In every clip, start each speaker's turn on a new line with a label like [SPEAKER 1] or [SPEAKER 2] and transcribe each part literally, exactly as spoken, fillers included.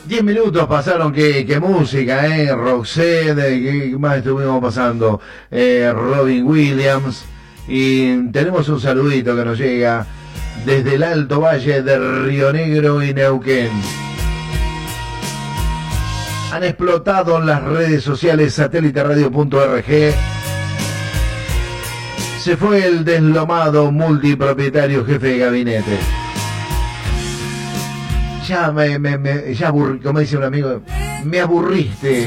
[SPEAKER 1] Diez minutos pasaron, qué, qué música, ¿eh? Roxette, ¿qué más estuvimos pasando? Eh, Robin Williams. Y tenemos un saludito que nos llega desde el Alto Valle de Río Negro y Neuquén. Han explotado las redes sociales satélite radio punto org. Se fue el deslomado multipropietario jefe de gabinete. Ya me, me, me ya aburrí, como dice un amigo, me aburriste.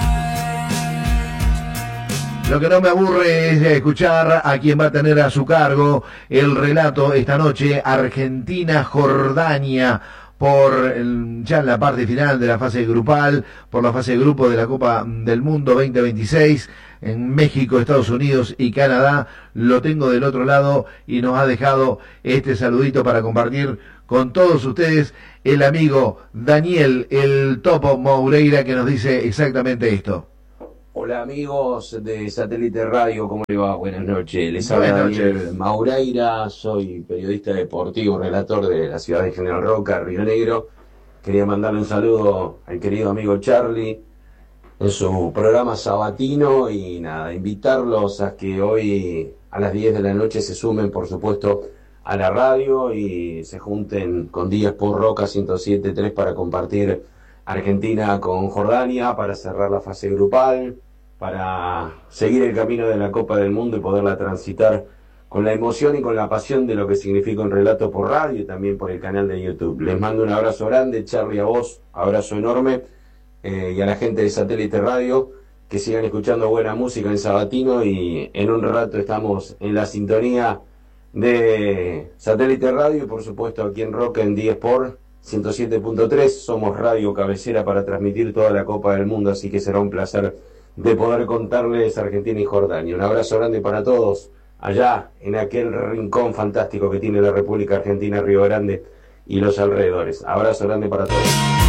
[SPEAKER 1] Lo que no me aburre es escuchar a quien va a tener a su cargo el relato esta noche, Argentina-Jordania, por el, ya en la parte final de la fase grupal, por la fase de grupo de la Copa del Mundo veinte veintiséis, en México, Estados Unidos y Canadá. Lo tengo del otro lado y nos ha dejado este saludito para compartir con todos ustedes el amigo Daniel, el Topo Moureira, que nos dice exactamente esto.
[SPEAKER 2] Hola amigos de Satélite Radio, ¿cómo le va? Buenas noches. Les habla Daniel Moureira, soy periodista deportivo, relator de la ciudad de General Roca, Río Negro. Quería mandarle un saludo al querido amigo Charlie en su programa sabatino y nada, invitarlos a que hoy a las diez de la noche se sumen, por supuesto, a la radio y se junten con Díaz por Roca ciento siete punto tres para compartir Argentina con Jordania, para cerrar la fase grupal, para seguir el camino de la Copa del Mundo y poderla transitar con la emoción y con la pasión de lo que significa un relato por radio y también por el canal de YouTube. Les mando un abrazo grande, Charlie, a vos, abrazo enorme, eh, y a la gente de Satélite Radio, que sigan escuchando buena música en sabatino y en un rato estamos en la sintonía de Satélite Radio y por supuesto aquí en Roca en diez por ciento siete punto tres. Somos radio cabecera para transmitir toda la Copa del Mundo, así que será un placer de poder contarles Argentina y Jordania. Un abrazo grande para todos allá en aquel rincón fantástico que tiene la República Argentina, Río Grande y los alrededores. Abrazo grande para todos.